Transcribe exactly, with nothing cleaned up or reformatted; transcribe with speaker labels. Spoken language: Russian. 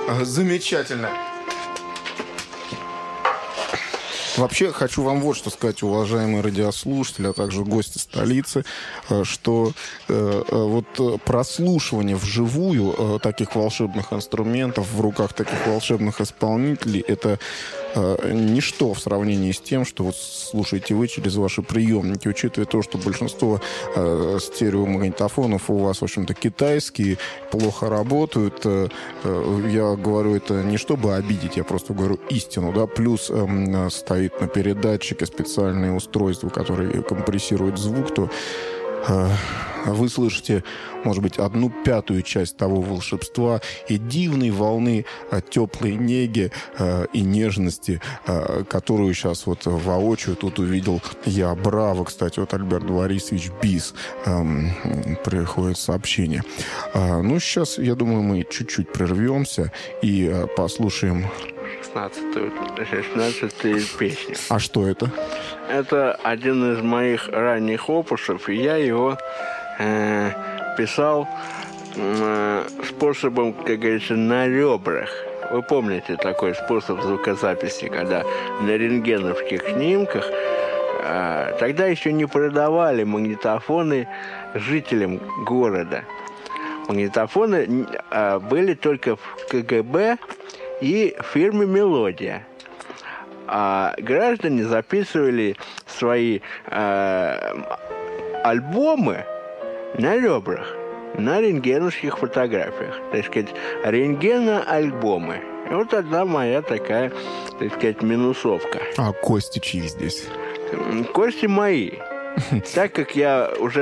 Speaker 1: Замечательно. Вообще, хочу вам вот что сказать, уважаемые радиослушатели, а также гости столицы, что э, вот прослушивание вживую э, таких волшебных инструментов в руках таких волшебных исполнителей — это э, ничто в сравнении с тем, что вот слушаете вы через ваши приемники, учитывая то, что большинство э, стереомагнитофонов у вас, в общем-то, китайские, плохо работают. Э, э, я говорю это не чтобы обидеть, я просто говорю истину, да, плюс э, стоит на передатчике специальные устройства, которые компрессируют звук, то э, вы слышите, может быть, одну пятую часть того волшебства и дивной волны э, теплой неги э, и нежности, э, которую сейчас вот воочию тут увидел я. Браво, кстати, вот Альберт Борисович Бис, э, приходит сообщение. Э, ну, сейчас, я думаю, мы чуть-чуть прервемся и э, послушаем
Speaker 2: шестнадцатую, шестнадцатую песню.
Speaker 1: А что это?
Speaker 2: Это один из моих ранних опусов, и я его э, писал э, способом, как говорится, на ребрах. Вы помните такой способ звукозаписи, когда на рентгеновских снимках э, тогда еще не продавали магнитофоны жителям города. Магнитофоны э, были только в КГБ и в фирме «Мелодия». А граждане записывали свои э, альбомы на ребрах, на рентгеновских фотографиях. Так сказать, рентгено-альбомы. И вот одна моя такая, так сказать, минусовка.
Speaker 1: А кости чьи здесь?
Speaker 2: Кости мои. Так как я уже